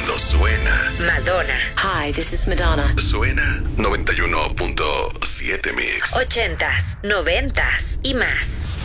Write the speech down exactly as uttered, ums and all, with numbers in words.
mundo suena. Madonna. Hi, this is Madonna. Suena noventa y uno punto siete Mix. Ochentas, noventas y más.